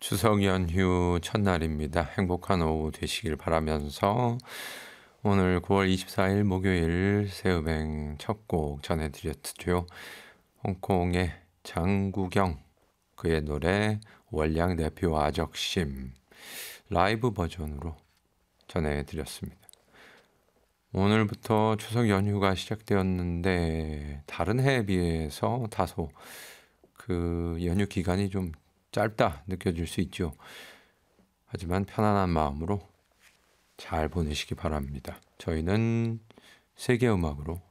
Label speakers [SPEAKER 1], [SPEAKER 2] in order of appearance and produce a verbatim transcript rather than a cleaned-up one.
[SPEAKER 1] 추석 연휴 첫날입니다. 행복한 오후 되시길 바라면서 오늘 구월 이십사일 목요일 새음행 첫 곡 전해드렸죠. 홍콩의 장구경, 그의 노래 월량 대표 아적심 라이브 버전으로 전해드렸습니다. 오늘부터 추석 연휴가 시작되었는데 다른 해에 비해서 다소 그 연휴 기간이 좀 짧다 느껴질 수 있죠. 하지만 편안한 마음으로 잘 보내시기 바랍니다. 저희는 세계 음악으로